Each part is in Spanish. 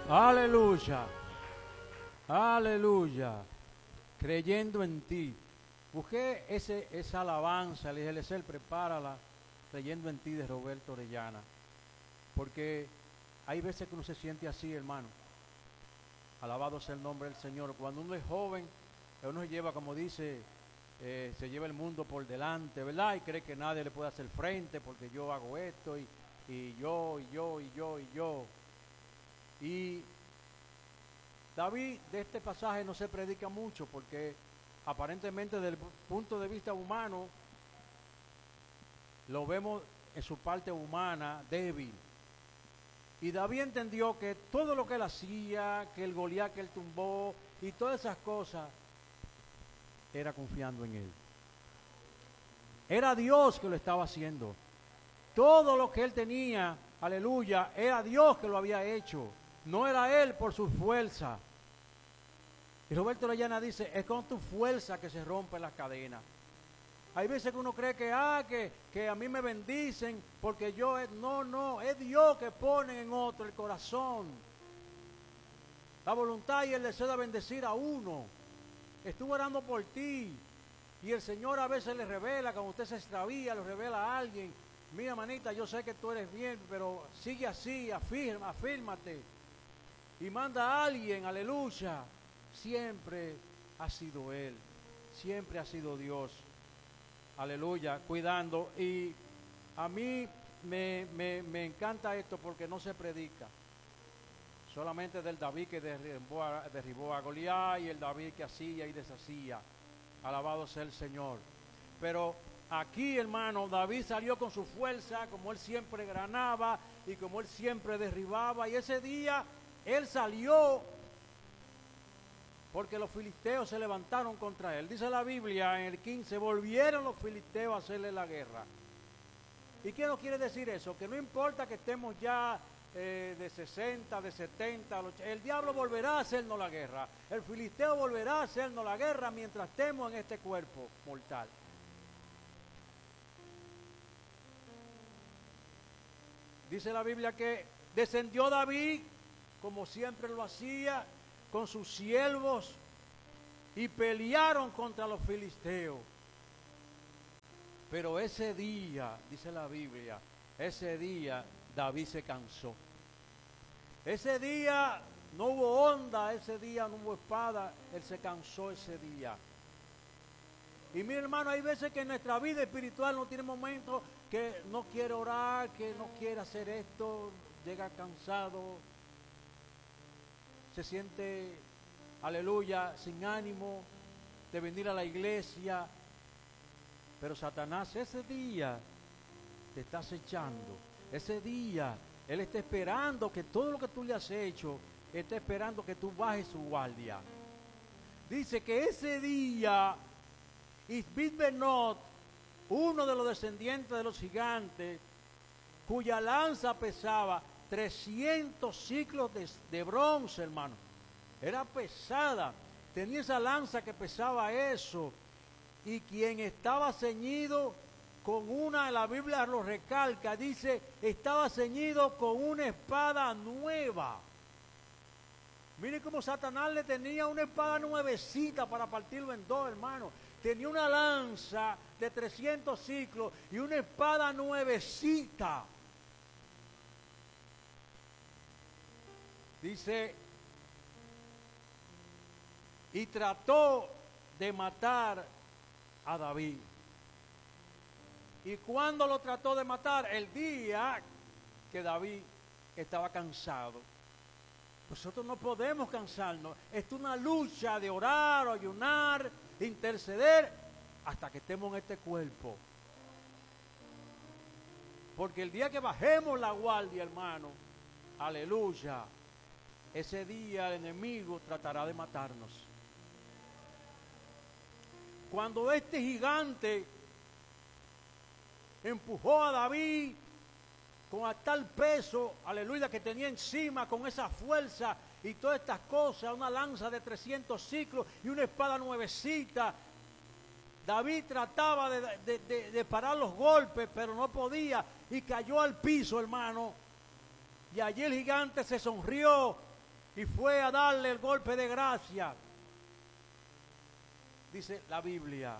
Aleluya. Aleluya. Creyendo en ti. Busqué esa alabanza, le dije, Eliezer, prepárala, creyendo en ti, de Roberto Orellana. Porque hay veces que uno se siente así, hermano. Alabado sea el nombre del Señor. Cuando uno es joven, uno se lleva, como dice, se lleva el mundo por delante, ¿verdad? Y cree que nadie le puede hacer frente porque yo hago esto y yo. Y David, de este pasaje no se predica mucho porque aparentemente desde el punto de vista humano lo vemos en su parte humana débil. Y David entendió que todo lo que él hacía, que el Goliat que él tumbó y todas esas cosas, era confiando en él. Era Dios que lo estaba haciendo. Todo lo que él tenía, aleluya, era Dios que lo había hecho. No era él por su fuerza. Y Roberto Orellana dice, es con tu fuerza que se rompen las cadenas. Hay veces que uno cree que a mí me bendicen porque yo, no, es Dios que pone en otro el corazón. La voluntad y el deseo de bendecir a uno. Estuve orando por ti y el Señor a veces le revela, cuando usted se extravía, lo revela a alguien. Mira, manita, yo sé que tú eres bien, pero sigue así, afírmate. Y manda a alguien, aleluya. Siempre ha sido Él, siempre ha sido Dios. Aleluya, cuidando. Y a mí me encanta esto porque no se predica. Solamente del David que derribó a Goliat y el David que hacía y deshacía. Alabado sea el Señor. Pero aquí, hermano, David salió con su fuerza, como él siempre ganaba y como él siempre derribaba. Y ese día él salió porque los filisteos se levantaron contra él. Dice la Biblia en el 15, volvieron los filisteos a hacerle la guerra. ¿Y qué nos quiere decir eso? Que no importa que estemos ya de 60, de 70, el diablo volverá a hacernos la guerra. El filisteo volverá a hacernos la guerra mientras estemos en este cuerpo mortal. Dice la Biblia que descendió David, como siempre lo hacía, con sus siervos y pelearon contra los filisteos. Pero ese día, dice la Biblia, ese día David se cansó. Ese día no hubo onda, ese día no hubo espada, él se cansó ese día. Y mi hermano, hay veces que en nuestra vida espiritual no tiene momentos que no quiere orar, que no quiere hacer esto, llega cansado, se siente, aleluya, sin ánimo de venir a la iglesia. Pero Satanás ese día te está acechando. Ese día él está esperando que todo lo que tú le has hecho, está esperando que tú bajes su guardia. Dice que ese día Isbid-Benot, uno de los descendientes de los gigantes, cuya lanza pesaba 300 ciclos de bronce, hermano. Era pesada. Tenía esa lanza que pesaba eso. Y quien estaba ceñido con una, la Biblia lo recalca, dice, estaba ceñido con una espada nueva. Mire cómo Satanás le tenía una espada nuevecita para partirlo en dos, hermano. Tenía una lanza de 300 ciclos y una espada nuevecita. Dice, y trató de matar a David. ¿Y cuándo lo trató de matar? El día que David estaba cansado. Nosotros no podemos cansarnos. Es una lucha de orar, ayunar, interceder, hasta que estemos en este cuerpo. Porque el día que bajemos la guardia, hermano, aleluya, ese día el enemigo tratará de matarnos. Cuando este gigante empujó a David con tal peso, aleluya, que tenía encima, con esa fuerza y todas estas cosas, una lanza de 300 ciclos y una espada nuevecita, David trataba de parar los golpes, pero no podía, y cayó al piso, hermano. Y allí el gigante se sonrió y fue a darle el golpe de gracia. Dice la Biblia,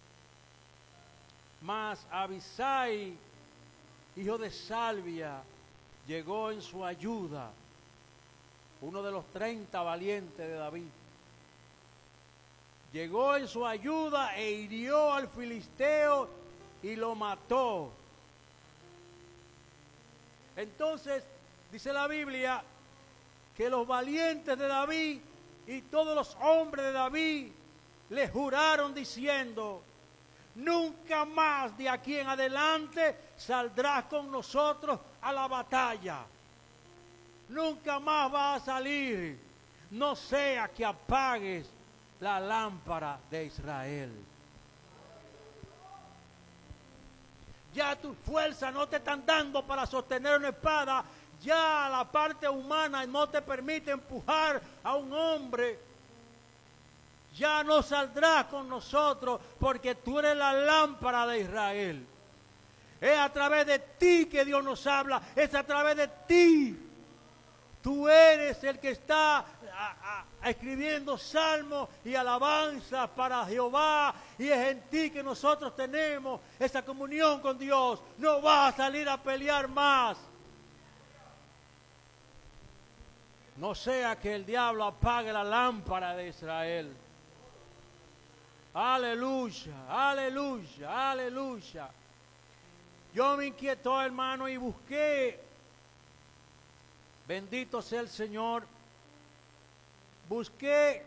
mas Abisai, hijo de Salvia, llegó en su ayuda, uno de los 30 valientes de David. Llegó en su ayuda e hirió al filisteo y lo mató. Entonces, dice la Biblia, que los valientes de David y todos los hombres de David le juraron diciendo: nunca más de aquí en adelante saldrás con nosotros a la batalla. Nunca más vas a salir, no sea que apagues la lámpara de Israel. Ya tus fuerzas no te están dando para sostener una espada. Ya la parte humana no te permite empujar a un hombre. Ya no saldrás con nosotros porque tú eres la lámpara de Israel. Es a través de ti que Dios nos habla. Es a través de ti. Tú eres el que está escribiendo salmos y alabanzas para Jehová. Y es en ti que nosotros tenemos esa comunión con Dios. No vas a salir a pelear más. No sea que el diablo apague la lámpara de Israel. Aleluya, aleluya, aleluya. Yo me inquietó, hermano, y busqué. Bendito sea el Señor. Busqué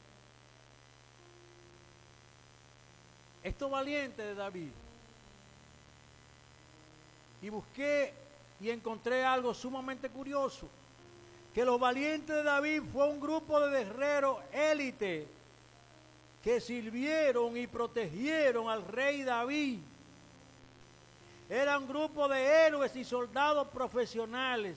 estos valientes de David. Y busqué y encontré algo sumamente curioso. Que los valientes de David fue un grupo de guerreros élite que sirvieron y protegieron al rey David. Era un grupo de héroes y soldados profesionales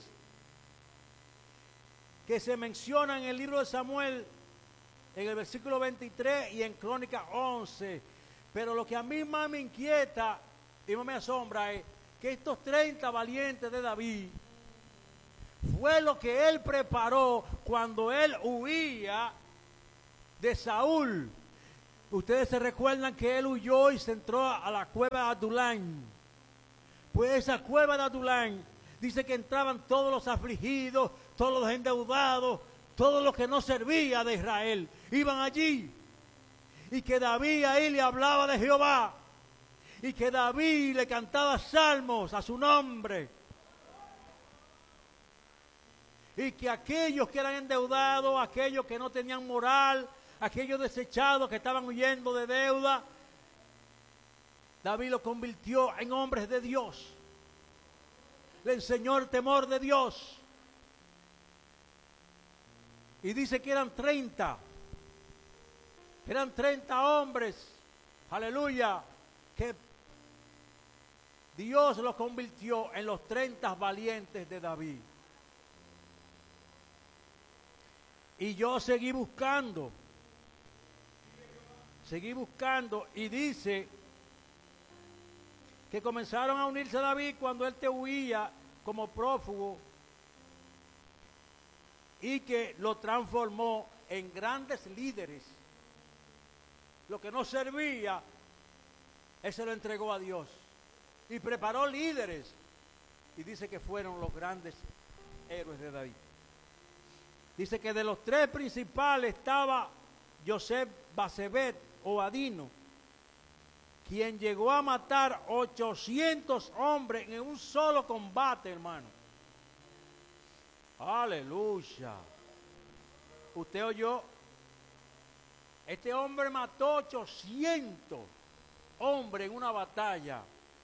que se menciona en el libro de Samuel, en el versículo 23 y en Crónicas 11. Pero lo que a mí más me inquieta y más me asombra es que estos 30 valientes de David fue lo que él preparó cuando él huía de Saúl. Ustedes se recuerdan que él huyó y se entró a la cueva de Adulán. Pues esa cueva de Adulán dice que entraban todos los afligidos, todos los endeudados, todos los que no servían de Israel. Iban allí. Y que David ahí le hablaba de Jehová. Y que David le cantaba salmos a su nombre. Y que aquellos que eran endeudados, aquellos que no tenían moral, aquellos desechados que estaban huyendo de deuda, David los convirtió en hombres de Dios. Le enseñó el temor de Dios. Y dice que eran 30. Eran 30 hombres. Aleluya. Que Dios los convirtió en los 30 valientes de David. Y yo seguí buscando. Y dice que comenzaron a unirse a David cuando él te huía como prófugo y que lo transformó en grandes líderes. Lo que no servía, él se lo entregó a Dios y preparó líderes y dice que fueron los grandes héroes de David. Dice que de los 3 principales estaba José Basebet o Adino, quien llegó a matar 800 hombres en un solo combate, hermano. Aleluya. Usted oyó, este hombre mató 800 hombres en una batalla.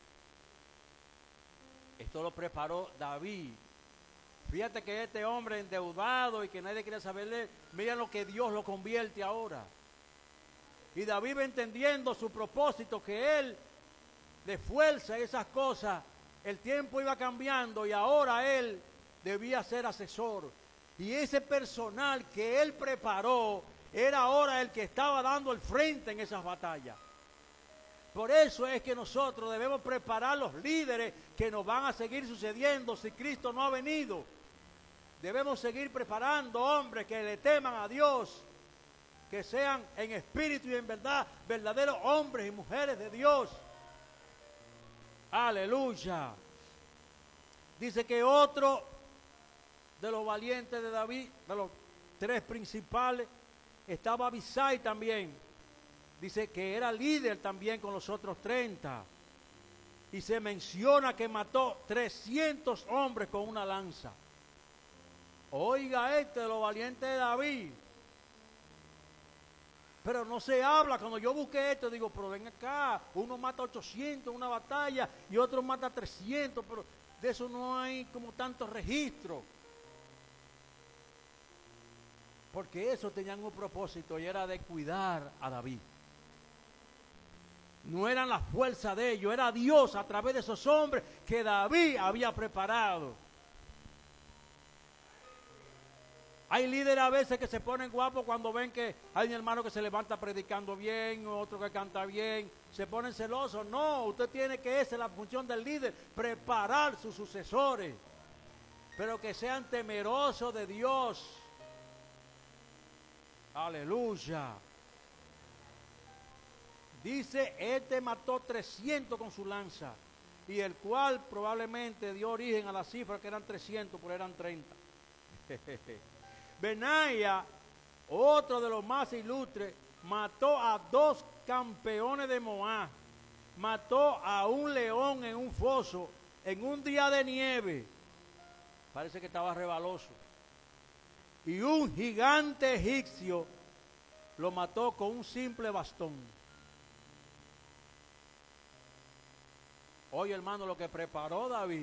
Esto lo preparó David. Fíjate que este hombre endeudado y que nadie quiere saber de él, mira lo que Dios lo convierte ahora. Y David va entendiendo su propósito, que él de fuerza y esas cosas, el tiempo iba cambiando y ahora él debía ser asesor. Y ese personal que él preparó era ahora el que estaba dando el frente en esas batallas. Por eso es que nosotros debemos preparar los líderes que nos van a seguir sucediendo si Cristo no ha venido. Debemos seguir preparando hombres que le teman a Dios, que sean en espíritu y en verdad verdaderos hombres y mujeres de Dios. Aleluya. Dice que otro de los valientes de David, de los tres principales, estaba Abisai también. Dice que era líder también con los otros 30. Y se menciona que mató 300 hombres con una lanza. Oiga de los valientes de David. Pero no se habla. Cuando yo busqué esto, digo, pero ven acá, uno mata 800 en una batalla y otro mata 300, pero de eso no hay como tanto registro. Porque eso tenían un propósito y era de cuidar a David. No eran la fuerza de ellos, era Dios a través de esos hombres que David había preparado. Hay líderes a veces que se ponen guapos cuando ven que hay un hermano que se levanta predicando bien, otro que canta bien, se ponen celosos. No, usted tiene que, esa es la función del líder, preparar sus sucesores, pero que sean temerosos de Dios. Aleluya. Dice, mató 300 con su lanza, y el cual probablemente dio origen a la cifra que eran 300, pero eran 30. Benaia, otro de los más ilustres, mató a 2 campeones de Moab, mató a un león en un foso, en un día de nieve, parece que estaba rebaloso, y un gigante egipcio lo mató con un simple bastón. Oye, hermano, lo que preparó David,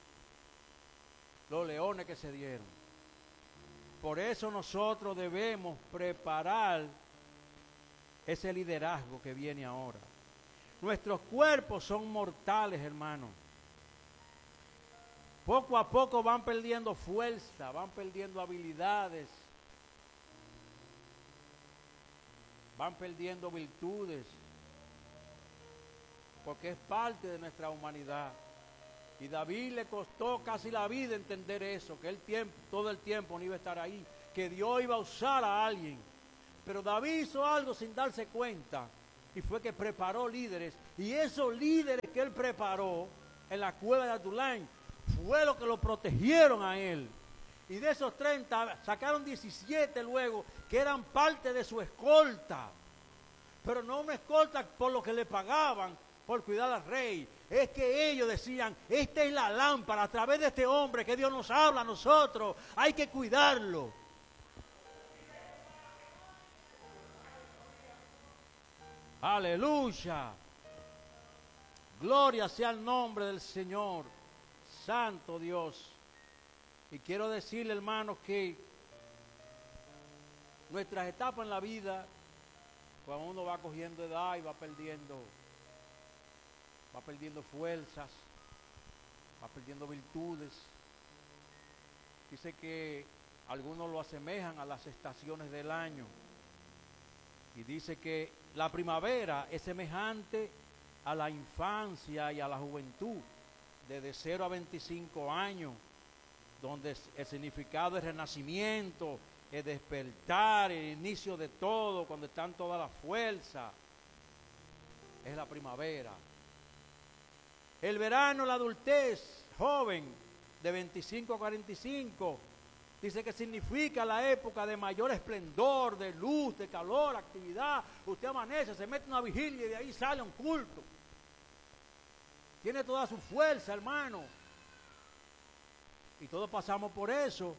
los leones que se dieron. Por eso nosotros debemos preparar ese liderazgo que viene ahora. Nuestros cuerpos son mortales, hermano. Poco a poco van perdiendo fuerza, van perdiendo habilidades, van perdiendo virtudes, porque es parte de nuestra humanidad. Y David le costó casi la vida entender eso, que todo el tiempo no iba a estar ahí, que Dios iba a usar a alguien. Pero David hizo algo sin darse cuenta, y fue que preparó líderes, y esos líderes que él preparó en la cueva de Adulán, fue lo que lo protegieron a él. Y de esos 30, sacaron 17 luego, que eran parte de su escolta. Pero no una escolta por lo que le pagaban, por cuidar al rey. Es que ellos decían, esta es la lámpara, a través de este hombre que Dios nos habla a nosotros, hay que cuidarlo. Aleluya. Gloria sea el nombre del Señor, Santo Dios. Y quiero decirle, hermanos, que nuestras etapas en la vida, cuando uno va cogiendo edad y va perdiendo fuerzas, va perdiendo virtudes. Dice que algunos lo asemejan a las estaciones del año. Y dice que la primavera es semejante a la infancia y a la juventud, desde 0 a 25 años, donde el significado es renacimiento, es despertar, el inicio de todo, cuando están todas las fuerzas. Es la primavera. El verano, la adultez, joven, de 25 a 45, dice que significa la época de mayor esplendor, de luz, de calor, actividad. Usted amanece, se mete en una vigilia y de ahí sale a un culto. Tiene toda su fuerza, hermano. Y todos pasamos por eso.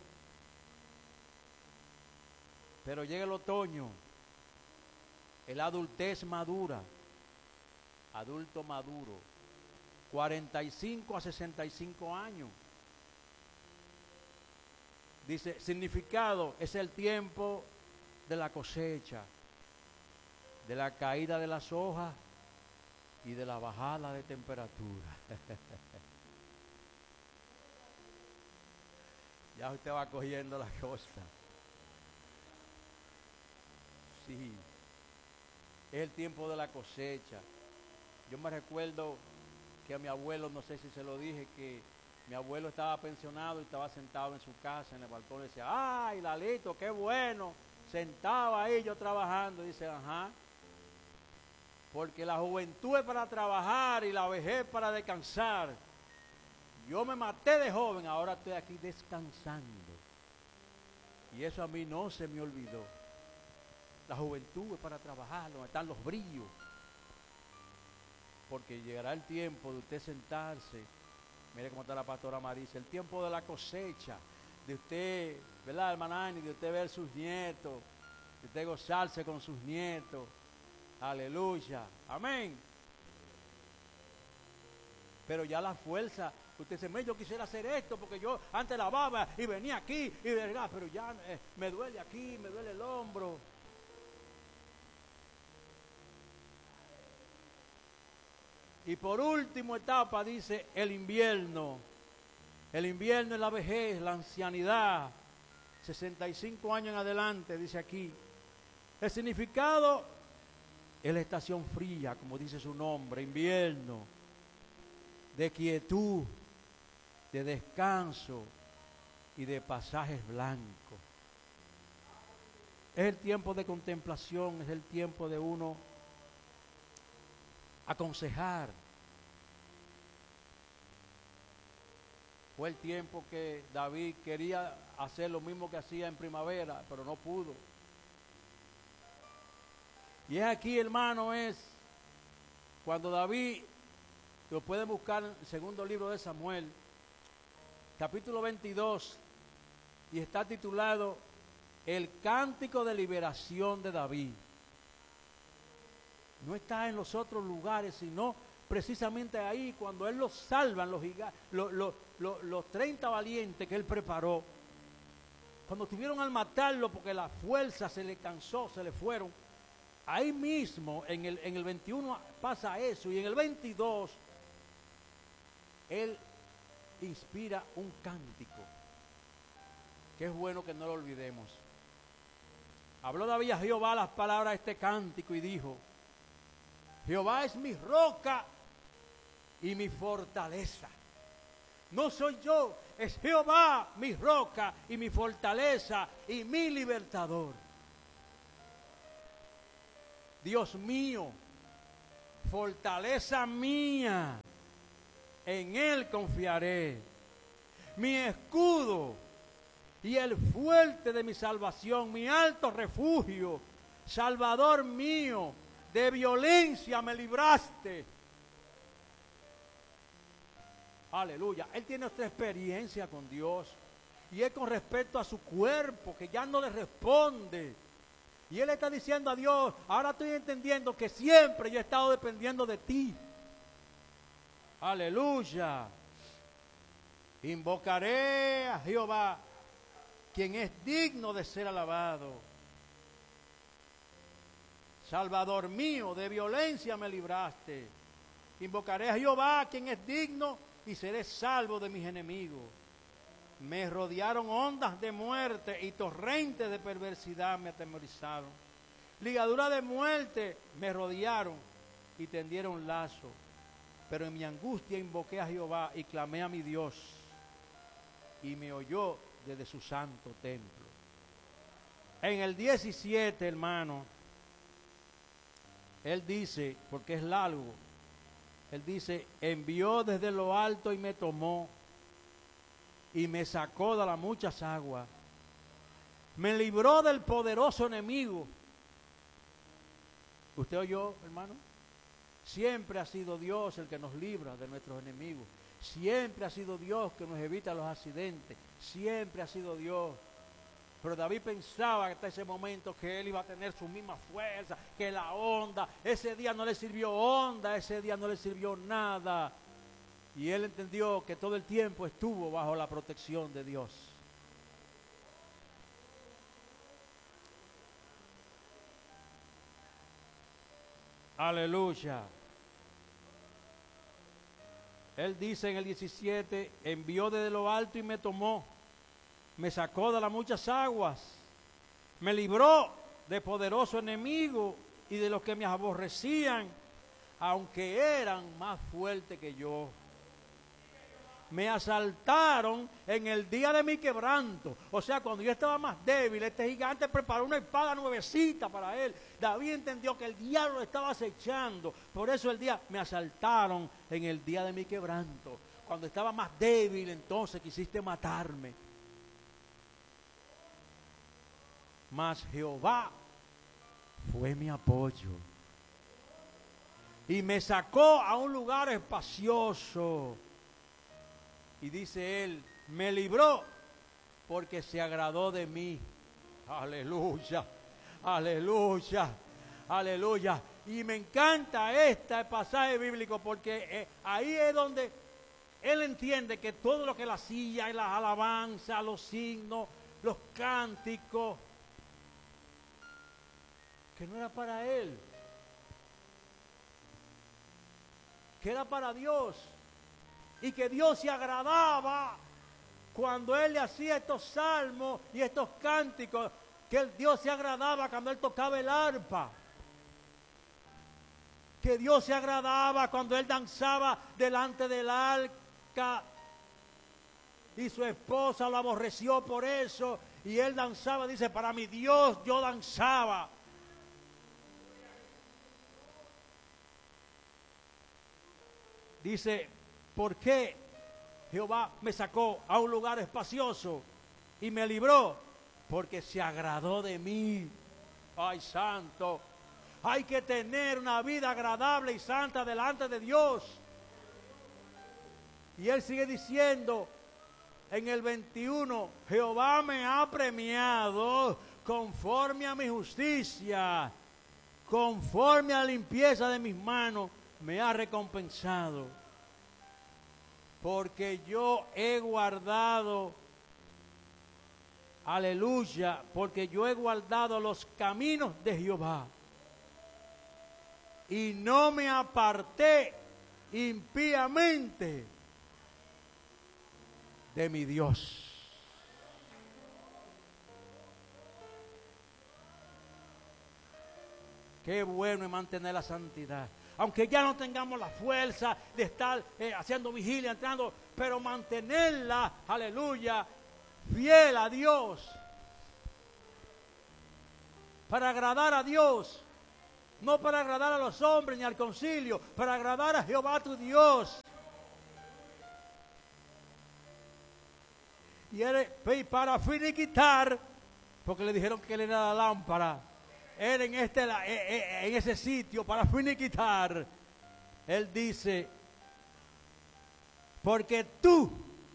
Pero llega el otoño, el adultez madura, adulto maduro, 45 a 65 años. Dice, significado es el tiempo de la cosecha, de la caída de las hojas y de la bajada de temperatura. Ya usted va cogiendo la cosa. Sí, es el tiempo de la cosecha. Yo me recuerdo que a mi abuelo, no sé si se lo dije, que Mi abuelo estaba pensionado y estaba sentado en su casa, en el balcón, y decía, ¡ay, Lalito, qué bueno! Sentaba ahí yo trabajando, y dice, ajá, porque la juventud es para trabajar y la vejez para descansar. Yo me maté de joven, ahora estoy aquí descansando. Y eso a mí no se me olvidó. La juventud es para trabajar, donde están los brillos. Porque llegará el tiempo de usted sentarse. Mire cómo está la pastora Marisa. El tiempo de la cosecha. De usted, ¿verdad, hermana Ani? De usted ver sus nietos. De usted gozarse con sus nietos. Aleluya. Amén. Pero ya la fuerza. Usted dice, yo quisiera hacer esto porque yo antes lavaba y venía aquí. Y verdad, pero ya me duele aquí, me duele el hombro. Y por último etapa dice el invierno. El invierno es la vejez, la ancianidad. 65 años en adelante, dice aquí. El significado es la estación fría, como dice su nombre, invierno. De quietud, de descanso y de pasajes blancos. Es el tiempo de contemplación, es el tiempo de uno aconsejar. Fue el tiempo que David quería hacer lo mismo que hacía en primavera, pero no pudo. Y es aquí, hermano, es cuando David, lo pueden buscar en el segundo libro de Samuel, capítulo 22, y está titulado El Cántico de Liberación de David. No está en los otros lugares, sino precisamente ahí, cuando él los salvan, los 30 valientes que él preparó. Cuando estuvieron al matarlo, porque la fuerza se le cansó, se le fueron. Ahí mismo, en el 21 pasa eso, y en el 22, él inspira un cántico, que es bueno que no lo olvidemos. Habló David a Jehová las palabras de este cántico y dijo, Jehová es mi roca y mi fortaleza. No soy yo, es Jehová mi roca y mi fortaleza y mi libertador. Dios mío, fortaleza mía, en Él confiaré. Mi escudo y el fuerte de mi salvación, mi alto refugio, Salvador mío, de violencia me libraste. Aleluya. Él tiene otra experiencia con Dios. Y es con respecto a su cuerpo, que ya no le responde. Y él está diciendo a Dios, ahora estoy entendiendo que siempre yo he estado dependiendo de ti. Aleluya. Invocaré a Jehová, quien es digno de ser alabado. Salvador mío, de violencia me libraste. Invocaré a Jehová, quien es digno, y seré salvo de mis enemigos. Me rodearon ondas de muerte y torrentes de perversidad me atemorizaron. Ligaduras de muerte me rodearon y tendieron lazo. Pero en mi angustia invoqué a Jehová y clamé a mi Dios. Y me oyó desde su santo templo. En el 17, hermano, él dice, porque es largo, él dice, envió desde lo alto y me tomó, y me sacó de las muchas aguas, me libró del poderoso enemigo. ¿Usted oyó, hermano? Siempre ha sido Dios el que nos libra de nuestros enemigos. Siempre ha sido Dios que nos evita los accidentes. Siempre ha sido Dios. Pero David pensaba hasta ese momento que él iba a tener su misma fuerza, que la onda, ese día no le sirvió onda, ese día no le sirvió nada. Y él entendió que todo el tiempo estuvo bajo la protección de Dios. Aleluya. Él dice en el 17, envió desde lo alto y me tomó. Me sacó de las muchas aguas, me libró de poderoso enemigo y de los que me aborrecían, aunque eran más fuertes que yo. me asaltaron en el día de mi quebranto. O sea, cuando yo estaba más débil, este gigante preparó una espada nuevecita para él. David entendió que el diablo lo estaba acechando. Por eso el día me asaltaron en el día de mi quebranto. Cuando estaba más débil, entonces quisiste matarme. Mas Jehová fue mi apoyo y me sacó a un lugar espacioso. Y dice él, me libró porque se agradó de mí. Aleluya, aleluya, aleluya. Y me encanta este pasaje bíblico porque ahí es donde él entiende que todo lo que él hacía, las alabanzas, los signos, los cánticos, que no era para él, que era para Dios, y que Dios se agradaba cuando él le hacía estos salmos y estos cánticos, que Dios se agradaba cuando él tocaba el arpa, que Dios se agradaba cuando él danzaba delante del arca y su esposa lo aborreció por eso y él danzaba, dice, para mi Dios yo danzaba. Dice, ¿por qué Jehová me sacó a un lugar espacioso y me libró? Porque se agradó de mí. Ay, santo. Hay que tener una vida agradable y santa delante de Dios. Y él sigue diciendo en el 21, Jehová me ha premiado conforme a mi justicia, conforme a la limpieza de mis manos, me ha recompensado, porque yo he guardado, aleluya, porque yo he guardado los caminos de Jehová y no me aparté impíamente de mi Dios. Qué bueno es mantener la santidad. Aunque ya no tengamos la fuerza de estar haciendo vigilia, entrando, pero mantenerla, aleluya, fiel a Dios. Para agradar a Dios. No para agradar a los hombres ni al concilio, para agradar a Jehová tu Dios. Y para finiquitar, porque le dijeron que él era la lámpara. Él en ese sitio para finiquitar, él dice, porque tú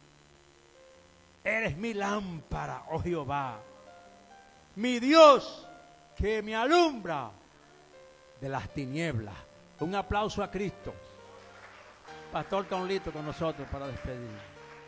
eres mi lámpara, oh Jehová, mi Dios que me alumbra de las tinieblas. Un aplauso a Cristo. Pastor Carlito con nosotros para despedir.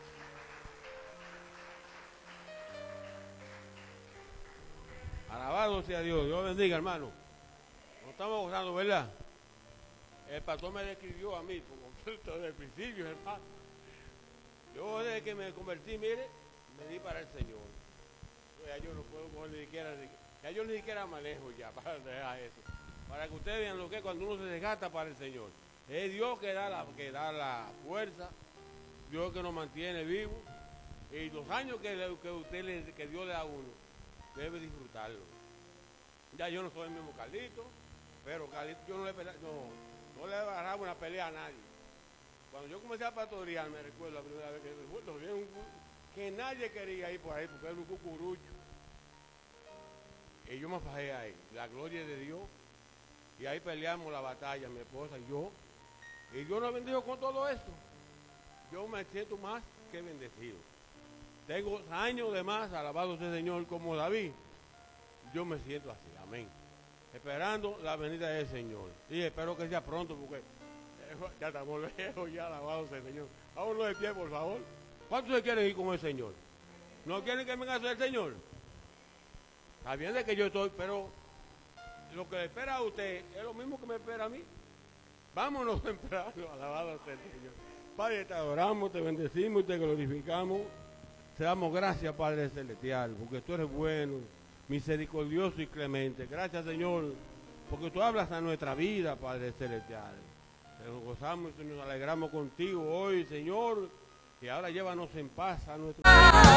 Alabado sea Dios, Dios bendiga, hermano. Nos estamos gozando, ¿verdad? El pastor me describió a mí por completo desde el principio, hermano. Yo desde que me convertí, mire, me di para el Señor. Ya yo no puedo ni siquiera, ya yo ni siquiera manejo ya para dejar eso. Para que ustedes vean lo que es cuando uno se desgasta para el Señor. Es Dios que da la fuerza, Dios que nos mantiene vivos. Y los años que Dios le da a uno, debe disfrutarlo. Ya yo no soy el mismo Carlito, pero Carlito yo no le agarraba una pelea a nadie. Cuando yo comencé a pastorear, me recuerdo la primera vez que nadie quería ir por ahí porque era un cucurucho. Y yo me fajé ahí, la gloria de Dios. Y ahí peleamos la batalla, mi esposa y yo. Y Dios nos bendijo con todo esto. Yo me siento más que bendecido. Tengo años de más, alabado sea el Señor, como David. Yo me siento así, amén. Esperando la venida del Señor. Y espero que sea pronto, porque ya estamos lejos, ya alabado sea el Señor. Vámonos de pie, por favor. ¿Cuántos se quieren ir con el Señor? ¿No quieren que venga a ser el Señor? Está bien de que yo estoy, pero lo que le espera a usted es lo mismo que me espera a mí. Vámonos temprano, alabado sea el Señor. Padre, te adoramos, te bendecimos y te glorificamos. Te damos gracias, Padre Celestial, porque tú eres bueno, misericordioso y clemente. Gracias, Señor, porque tú hablas a nuestra vida, Padre Celestial. Nos gozamos y nos alegramos contigo hoy, Señor, Y ahora llévanos en paz a nuestro